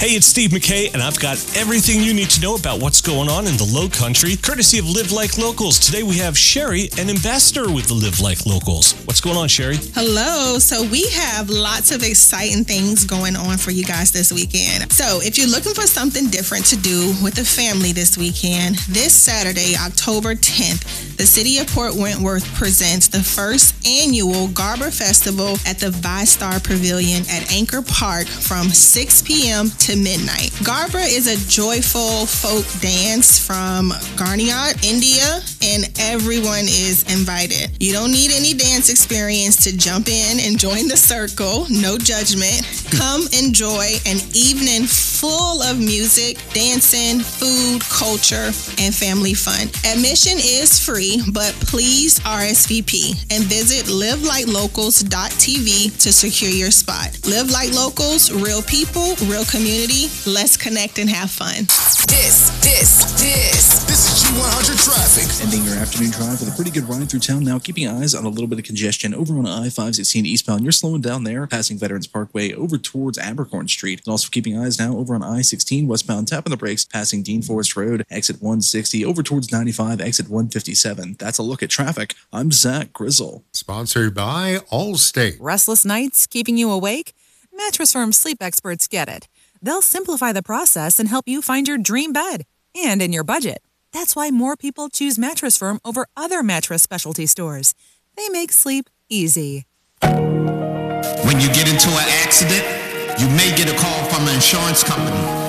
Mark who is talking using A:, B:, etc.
A: Hey, it's Steve McKay, and I've got everything you need to know about what's going on in the Low Country, courtesy of Live Like Locals. Today we have Sherry, an ambassador with the Live Like Locals. What's going on, Sherry?
B: Hello. So we have lots of exciting things going on for you guys this weekend. So if you're looking for something different to do with the family this weekend, this Saturday, October 10th, the City of Port Wentworth presents the first annual Garber Festival at the ViStar Pavilion at Anchor Park from 6 p.m. to midnight. Garber is a joyful folk dance from Garniot, India, and everyone is invited. You don't need any dance experience to jump in and join the circle. No judgment. Come enjoy an evening full of music, dancing, food, culture, and family fun. Admission is free, but please RSVP and visit livelitelocals.tv to secure your spot. Live Like Locals, real people, real community. Let's connect and have fun.
C: This is G100 traffic.
D: Ending your afternoon drive with a pretty good ride through town now, keeping eyes on a little bit of congestion over on I-516 eastbound. You're slowing down there, passing Veterans Parkway over towards Abercorn Street. And also keeping eyes now over on I-16 westbound, tapping the brakes, passing Dean Forest Road, exit 160, over towards 95, exit 157. That's a look at traffic. I'm Zach Grizzle.
E: Sponsored by Allstate.
F: Restless nights keeping you awake? Mattress Firm sleep experts get it. They'll simplify the process and help you find your dream bed, and in your budget. That's why more people choose Mattress Firm over other mattress specialty stores. They make sleep easy.
G: When you get into an accident, you may get a call from an insurance company.